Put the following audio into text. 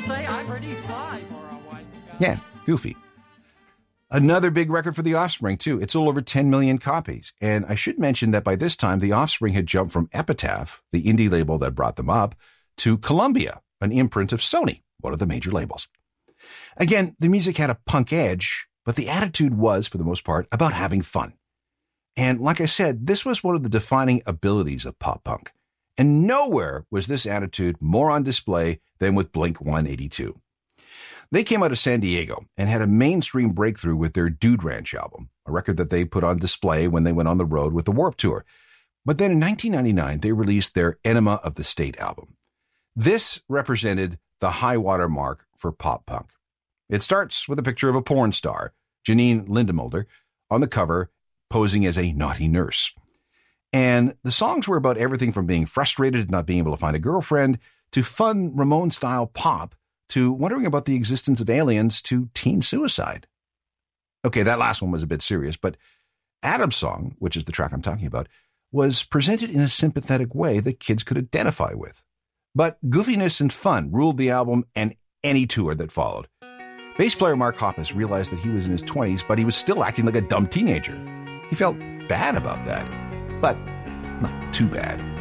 say I'm pretty fly for a white guy. Yeah, goofy. Another big record for The Offspring, too. It's all over 10 million copies. And I should mention that by this time, The Offspring had jumped from Epitaph, the indie label that brought them up, to Columbia, an imprint of Sony, one of the major labels. Again, the music had a punk edge, but the attitude was, for the most part, about having fun. And like I said, this was one of the defining abilities of pop punk. And nowhere was this attitude more on display than with Blink-182. They came out of San Diego and had a mainstream breakthrough with their Dude Ranch album, a record that they put on display when they went on the road with the Warped Tour. But then in 1999, they released their Enema of the State album. This represented the high water mark for pop punk. It starts with a picture of a porn star, Janine Lindemulder, on the cover, posing as a naughty nurse. And the songs were about everything from being frustrated at not being able to find a girlfriend, to fun Ramones-style pop, to wondering about the existence of aliens, to teen suicide. Okay, that last one was a bit serious, but Adam's song, which is the track I'm talking about, was presented in a sympathetic way that kids could identify with. But goofiness and fun ruled the album and any tour that followed. Bass player Mark Hoppus realized that he was in his 20s, but he was still acting like a dumb teenager. He felt bad about that, but not too bad.